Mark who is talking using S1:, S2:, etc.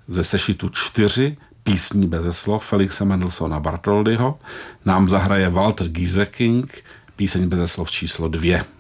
S1: ze sešitu 4 písní beze slov Felixe Mendelssohna Bartholdyho nám zahraje Walter Gieseking, píseň beze slov číslo 2.